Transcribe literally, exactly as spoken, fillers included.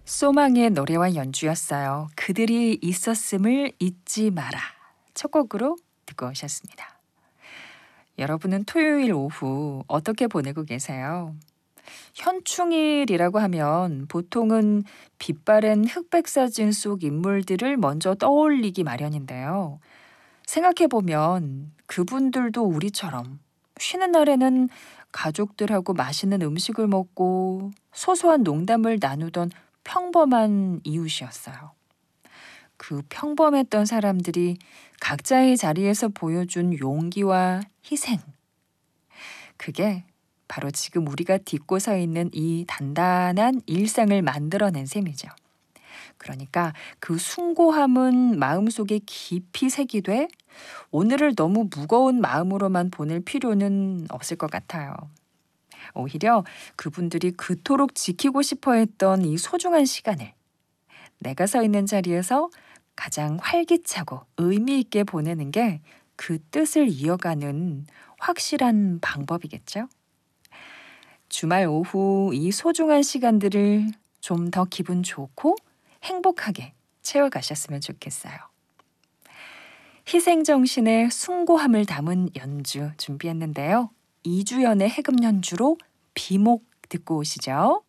소망의 노래와 연주였어요. 그들이 있었음을 잊지 마라. 첫 곡으로 듣고 오셨습니다. 여러분은 토요일 오후 어떻게 보내고 계세요? 현충일이라고 하면 보통은 빛바랜 흑백 사진 속 인물들을 먼저 떠올리기 마련인데요. 생각해보면 그분들도 우리처럼 쉬는 날에는 가족들하고 맛있는 음식을 먹고 소소한 농담을 나누던 평범한 이웃이었어요. 그 평범했던 사람들이 각자의 자리에서 보여준 용기와 희생. 그게 바로 지금 우리가 딛고 서 있는 이 단단한 일상을 만들어낸 셈이죠. 그러니까 그 숭고함은 마음속에 깊이 새기되 오늘을 너무 무거운 마음으로만 보낼 필요는 없을 것 같아요. 오히려 그분들이 그토록 지키고 싶어 했던 이 소중한 시간을 내가 서 있는 자리에서 가장 활기차고 의미 있게 보내는 게 그 뜻을 이어가는 확실한 방법이겠죠? 주말 오후 이 소중한 시간들을 좀 더 기분 좋고 행복하게 채워가셨으면 좋겠어요. 희생정신의 숭고함을 담은 연주 준비했는데요. 이주연의 해금 연주로 비목 듣고 오시죠.